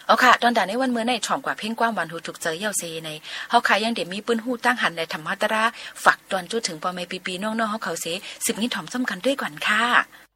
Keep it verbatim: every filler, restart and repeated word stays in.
เอาค่ะตอนด่านในวันเมื่อในช่องกว่าเพ่งกว้างวันหูถูกเจอเย่าเซในเฮาขายยังเดี๋ยวมีปืนหูตั้งหันในธรรมะตราฝักตอนจุดถึงปอไม่ปีๆน้องๆเฮาเขาเสสิบนี้ถ่อมซ้ำกันด้วยก่อนค่ะ